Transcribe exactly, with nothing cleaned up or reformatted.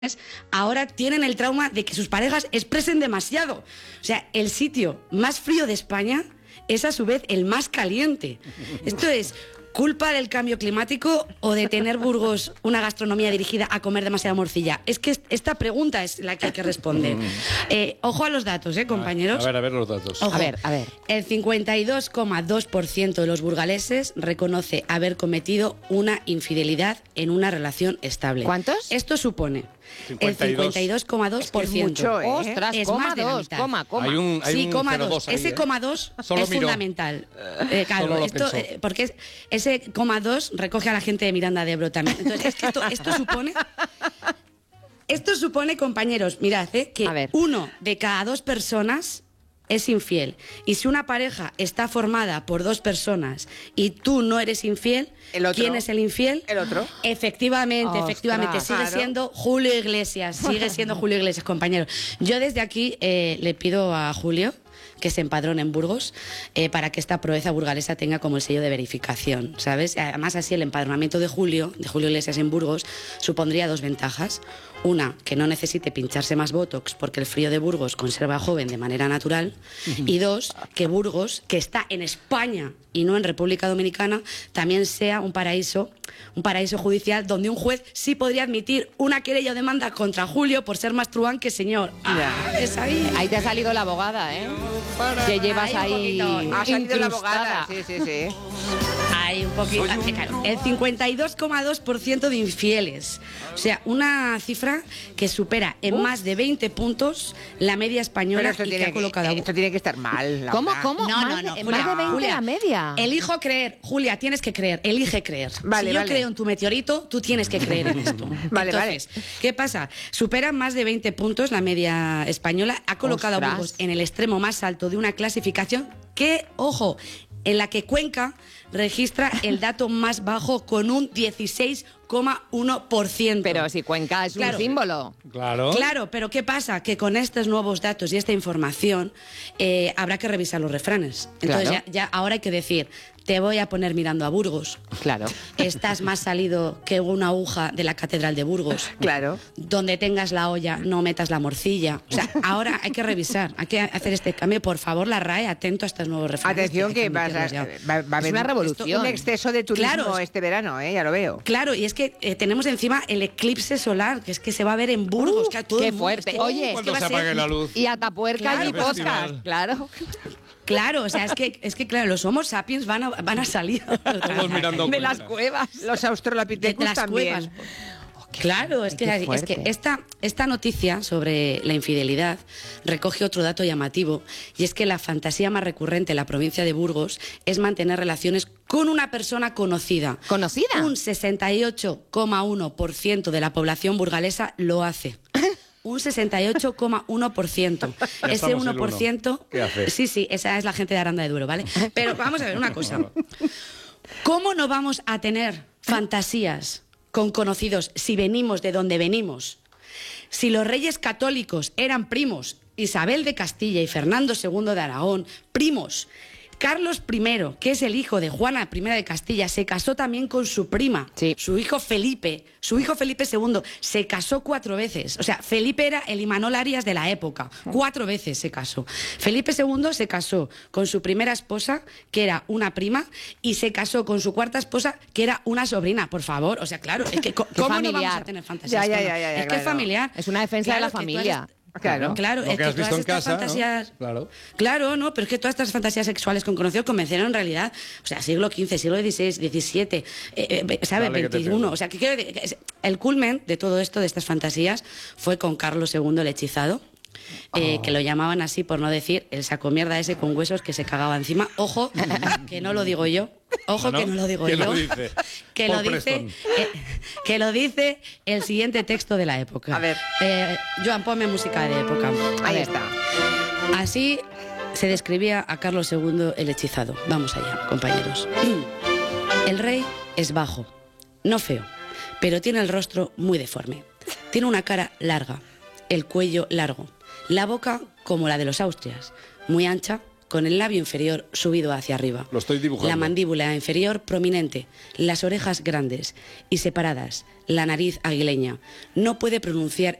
ahora tienen el trauma de que sus parejas expresen demasiado. O sea, el sitio más frío de España es a su vez el más caliente. Esto es culpa del cambio climático o de tener Burgos una gastronomía dirigida a comer demasiada morcilla. Es que esta pregunta es la que hay que responder. Eh, ojo a los datos, ¿eh, compañeros? A ver, a ver los datos. Ojo, a ver, a ver. El cincuenta y dos coma dos por ciento de los burgaleses reconoce haber cometido una infidelidad en una relación estable. ¿Cuántos? Esto supone cincuenta y dos. el cincuenta y dos coma dos por ciento. Es mucho, ¿eh? Ostras, Es coma más de la dos, mitad. coma, coma. Hay un, hay Sí, un coma cero dos. ahí, Ese ¿eh? coma dos Solo es miró. fundamental. Eh, claro, Solo lo esto, pensó. eh, porque es- ese coma dos recoge a la gente de Miranda de Ebro también. Entonces, es que esto, esto supone... Esto supone, compañeros, mirad, eh, que A ver. uno de cada dos personas es infiel. Y si una pareja está formada por dos personas y tú no eres infiel, ¿El otro? ¿quién es el infiel? ¿El otro? Efectivamente, Ostras, efectivamente. Sigue claro. siendo Julio Iglesias. Sigue siendo Julio Iglesias, compañeros. Yo desde aquí eh, le pido a Julio que se empadrone en Burgos eh, para que esta proeza burgalesa tenga como el sello de verificación, ¿sabes? Además, así el empadronamiento de Julio, de Julio Iglesias en Burgos, supondría dos ventajas. Una, que no necesite pincharse más botox porque el frío de Burgos conserva joven de manera natural. Y dos, que Burgos, que está en España y no en República Dominicana, también sea un paraíso, un paraíso judicial donde un juez sí podría admitir una querella o demanda contra Julio por ser más truán que señor. Ah, es ahí. Ahí te ha salido la abogada, ¿eh? Que llevas Ahí un ahí poquito. Ha salido la incrustada. abogada. Sí, sí, sí. Hay un poquito. eh, claro, el cincuenta y dos coma dos por ciento de infieles. O sea, una cifra que supera en más de veinte puntos la media Pero española esto y que tiene ha que, colocado a esto tiene que estar mal. Laura. ¿Cómo, cómo? No, más no, no, de, Julia, más de veinte Julia, la media. Elijo creer, Julia, tienes que creer, elige creer. Vale, si yo vale. creo en tu meteorito, tú tienes que creer en esto. Vale, Entonces, ¿qué pasa? Supera más de veinte puntos la media española, ha colocado Ostras. a Burgos en el extremo más alto de una clasificación que, ojo, en la que Cuenca registra el dato más bajo con un dieciséis coma uno por ciento. Pero si Cuenca es Claro. un símbolo. Claro. Claro, pero ¿qué pasa? Que con estos nuevos datos y esta información eh, habrá que revisar los refranes. Entonces Claro. ya, ya ahora hay que decir, te voy a poner mirando a Burgos. Claro. Estás más salido que una aguja de la Catedral de Burgos. Claro. Donde tengas la olla, no metas la morcilla. O sea, ahora hay que revisar, hay que hacer este cambio. Por favor, la R A E, atento a estos nuevos refranes. Atención que hay vas a, admitirlos ya. va, va a haber una revolución. un exceso de turismo Claro. este verano, ¿eh? Ya lo veo. Claro, y es que eh, tenemos encima el eclipse solar, que es que se va a ver en Burgos. que a todo qué el mundo- fuerte. es que- Oye, es Cuando que se va a ser- apague la luz. Y Atapuerca Claro, y festival. podcast. Claro. Claro, o sea, es que, es que claro, los Homo sapiens van a, van a salir Todos mirando De Cuenca. las cuevas. Los de australopithecus las también. cuevas. Claro, es que, qué es fuerte. que esta, esta noticia sobre la infidelidad recoge otro dato llamativo, y es que la fantasía más recurrente en la provincia de Burgos es mantener relaciones con una persona conocida. ¿Conocida? Un sesenta y ocho coma uno por ciento de la población burgalesa lo hace. Un sesenta y ocho coma uno por ciento. Ya Ese estamos el uno por ciento... ¿Qué hace? Sí, sí, esa es la gente de Aranda de Duero, ¿vale? Pero vamos a ver una cosa. ¿Cómo no vamos a tener fantasías con conocidos si venimos de donde venimos? Si los reyes católicos eran primos, Isabel de Castilla y Fernando segundo de Aragón, primos. Carlos primero, que es el hijo de Juana primera de Castilla, se casó también con su prima, Sí. su hijo Felipe. Su hijo Felipe segundo se casó cuatro veces. O sea, Felipe era el Imanol Arias de la época. Cuatro veces se casó. Felipe segundo se casó con su primera esposa, que era una prima, y se casó con su cuarta esposa, que era una sobrina. Por favor, o sea, claro, es que co- Qué ¿cómo no vamos familiar. a tener fantasías? Ya, ya, con- ya, ya, es que claro. es familiar. Es una defensa de la es que todas familia. est- Claro. Claro, Lo es que has todas visto en estas casa, ¿no? fantasías... Claro. Claro, no, pero es que todas estas fantasías sexuales con conocidos convencieron en realidad, o sea, siglo quince, siglo dieciséis, diecisiete, eh, eh, ¿sabes? Dale, que te veintiuno. pego. O sea, que quiero decir, que es- el culmen de todo esto, de estas fantasías, fue con Carlos segundo el hechizado. eh, Oh. que lo llamaban así por no decir el sacomierda ese con huesos que se cagaba encima. Ojo, que no lo digo yo. Ojo, ¿Ah, no? que no lo digo ¿Quién yo. lo dice? que, Paul lo dice, Preston. eh, que lo dice el siguiente texto de la época. A ver. Eh, Joan, ponme música de época. A Ahí ver. está. Así se describía a Carlos segundo el hechizado. Vamos allá, compañeros. El rey es bajo, no feo, pero tiene el rostro muy deforme. Tiene una cara larga, el cuello largo, la boca como la de los Austrias, muy ancha, con el labio inferior subido hacia arriba. Lo estoy dibujando. La mandíbula inferior prominente, las orejas grandes y separadas, la nariz aguileña. No puede pronunciar